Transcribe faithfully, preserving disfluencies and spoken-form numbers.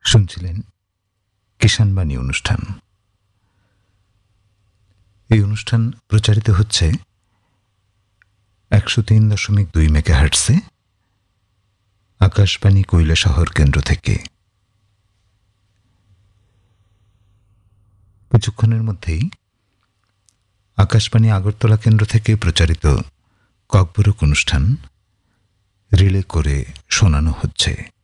শুনছিলেন কিষাণবাণী অনুষ্ঠান। এই অনুষ্ঠান প্রচারিত হচ্ছে একশো তিন দশমিক দুই মেগাহার্টসে আকাশবাণী কৈলাসহর কেন্দ্র থেকে। কিছুক্ষণের মধ্যেই আকাশবাণী আগরতলা কেন্দ্র থেকে প্রচারিত ককবরক অনুষ্ঠান রিলে করে শোনানো হচ্ছে।